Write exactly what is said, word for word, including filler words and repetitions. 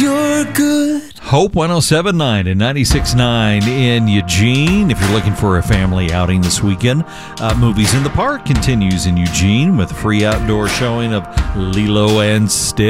you're good. Hope one oh seven point nine and ninety-six point nine in Eugene. If you're looking for a family outing this weekend, uh, Movies in the Park continues in Eugene with a free outdoor showing of Lilo and Stitch.